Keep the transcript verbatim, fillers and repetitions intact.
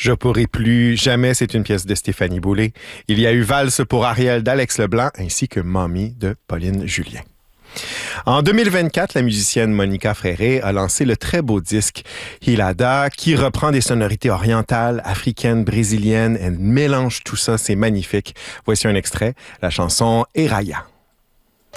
Je pourrai plus jamais, c'est une pièce de Stéphanie Boulay. Il y a eu Valse pour Ariel d'Alex Leblanc ainsi que Mommy de Pauline Julien. En deux mille vingt-quatre, la musicienne Monica Fréré a lancé le très beau disque Hilada qui reprend des sonorités orientales, africaines, brésiliennes. Elle mélange tout ça, c'est magnifique. Voici un extrait, la chanson Eraya.